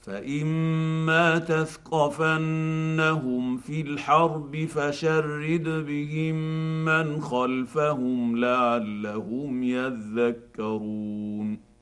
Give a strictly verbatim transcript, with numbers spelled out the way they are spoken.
فاما تثقفنهم في الحرب فشرد بهم من خلفهم لعلهم يذكرون